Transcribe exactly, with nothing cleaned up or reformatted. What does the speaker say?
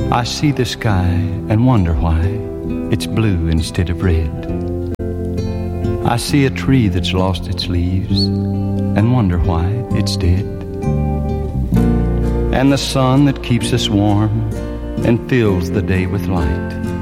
I see the sky and wonder why it's blue instead of red. I see a tree that's lost its leaves and wonder why it's dead. And the sun that keeps us warm and fills the day with light,